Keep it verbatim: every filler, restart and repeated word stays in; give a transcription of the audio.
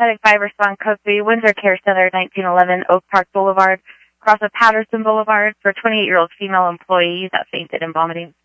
Medic five respond code three, Windsor Care Center, nineteen eleven Oak Park Boulevard, across of Patterson Boulevard for a twenty-eight-year-old female employee that fainted and vomiting.